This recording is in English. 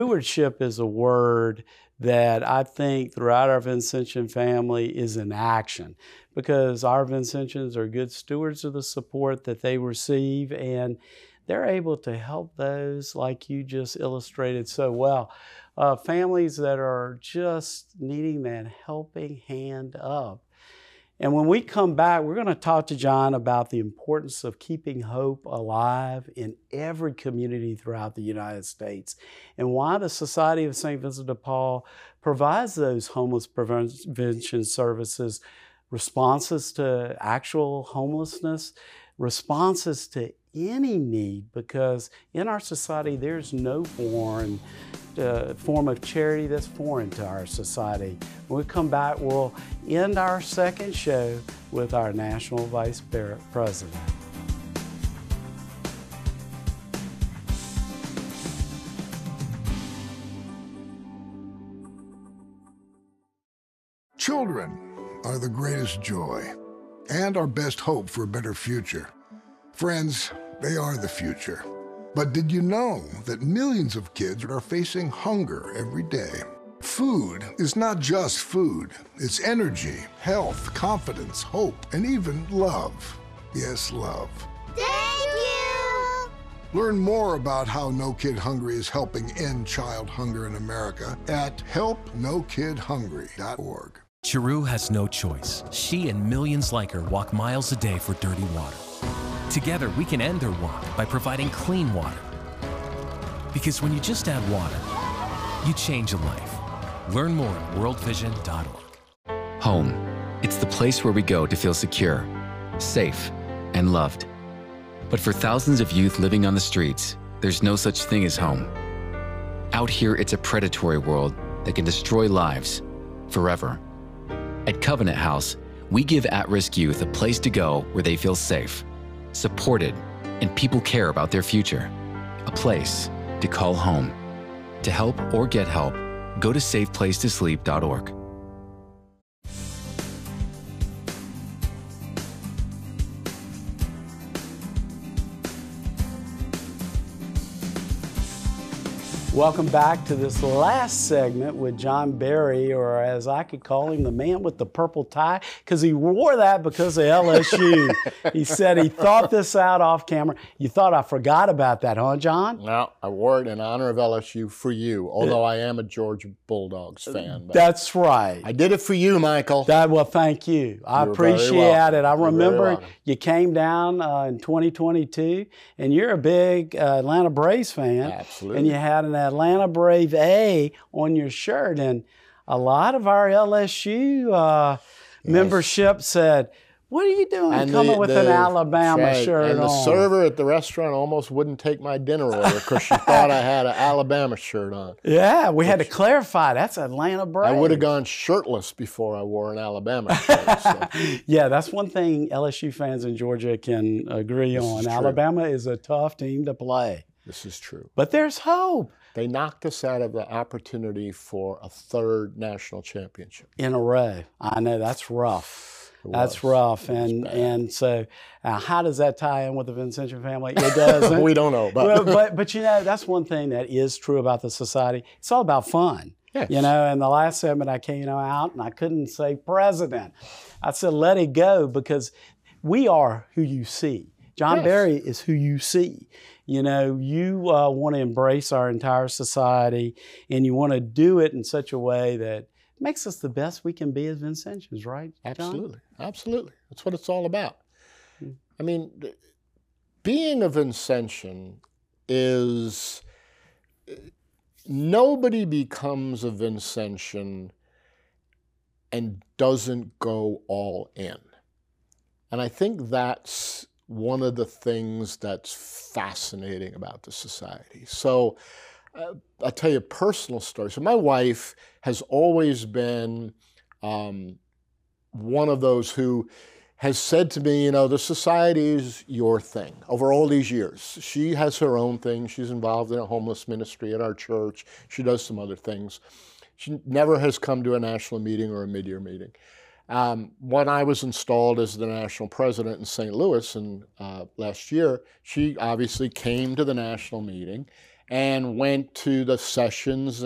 Stewardship is a word that I think throughout our Vincentian family is in action because our Vincentians are good stewards of the support that they receive, and they're able to help those like you just illustrated so well. Families that are just needing that helping hand up. And when we come back, we're going to talk to John about the importance of keeping hope alive in every community throughout the United States and why the Society of St. Vincent de Paul provides those homeless prevention services, responses to actual homelessness, responses to any need, because in our society there's no form of charity that's foreign to our society. When we come back, we'll end our second show with our National Vice President. Children are the greatest joy and our best hope for a better future. Friends, they are the future. But did you know that millions of kids are facing hunger every day? Food is not just food. It's energy, health, confidence, hope, and even love. Yes, love. Thank you! Learn more about how No Kid Hungry is helping end child hunger in America at helpnokidhungry.org. Chiru has no choice. She and millions like her walk miles a day for dirty water. Together, we can end their walk by providing clean water. Because when you just add water, you change a life. Learn more at worldvision.org. Home. It's the place where we go to feel secure, safe, and loved. But for thousands of youth living on the streets, there's no such thing as home. Out here, it's a predatory world that can destroy lives forever. At Covenant House, we give at-risk youth a place to go where they feel safe, supported, and people care about their future. A place to call home. To help or get help, go to safeplacetosleep.org. Welcome back to this last segment with John Berry, or as I could call him, the man with the purple tie, because he wore that because of LSU. He said he thought this out off camera. You thought I forgot about that, huh, John? No, I wore it in honor of LSU for you, although I am a Georgia Bulldogs fan. But that's right. I did it for you, Michael. Well, thank you. I appreciate it. I remember you came down in 2022, and you're a big Atlanta Braves fan. Absolutely. And you had an Atlanta Brave A on your shirt, and a lot of our LSU membership said, "What are you doing coming with an Alabama shirt on?" And the server at the restaurant almost wouldn't take my dinner order because she thought I had an Alabama shirt on. Yeah, we had to clarify that's Atlanta Braves. I would have gone shirtless before I wore an Alabama shirt. So. Yeah, that's one thing LSU fans in Georgia can agree on. Alabama is a tough team to play. This is true. But there's hope. They knocked us out of the opportunity for a third national championship. In a row. I know, that's rough. That's rough. And so how does that tie in with the Vincentian family? It doesn't. We don't know. But you know, that's one thing that is true about the society. It's all about fun. Yes. You know, and the last segment I came out and I couldn't say president. I said, let it go, because we are who you see. John Berry is who you see. You know, you want to embrace our entire society, and you want to do it in such a way that makes us the best we can be as Vincentians, right, John? Absolutely. Absolutely. That's what it's all about. I mean, being a Vincentian is, nobody becomes a Vincentian and doesn't go all in. And I think that's one of the things that's fascinating about the society. So I'll tell you a personal story. So my wife has always been one of those who has said to me, you know, the society is your thing over all these years. She has her own thing. She's involved in a homeless ministry at our church. She does some other things. She never has come to a national meeting or a mid-year meeting. When I was installed as the national president in St. Louis last year, she obviously came to the national meeting and went to the sessions